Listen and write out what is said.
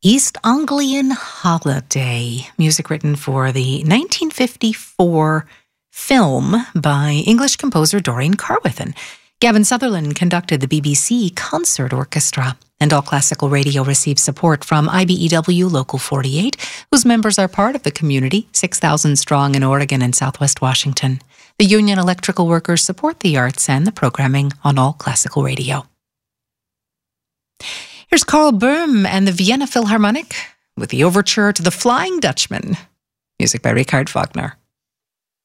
East Anglian Holiday, music written for the 1954 film by English composer Doreen Carwithen. Gavin Sutherland conducted the BBC Concert Orchestra, and All Classical Radio receives support from IBEW Local 48, whose members are part of the community, 6,000 strong in Oregon and Southwest Washington. The union electrical workers support the arts and the programming on All Classical Radio. Here's Karl Böhm and the Vienna Philharmonic with the overture to The Flying Dutchman, music by Richard Wagner.